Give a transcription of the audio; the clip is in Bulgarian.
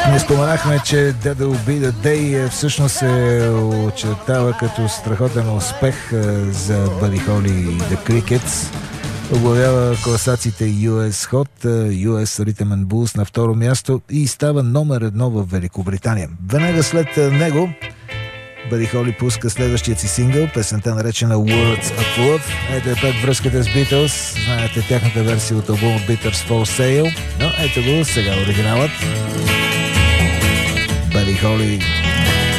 Не споменахме, че Dead Will Be The Day всъщност се очертава като страхотен успех за Buddy Holly и The Crickets. Оглавява класациите US Hot, US Rhythm and Blues на второ място и става номер 1 в Великобритания. Веднага след него Buddy Holly пуска следващият си сингъл, песента наречена Words of Love. Ето е пак връзката с Beatles. Знаете тяхната версия от албума Bitters for Sale. Но ето го, сега оригиналът. Buddy Holly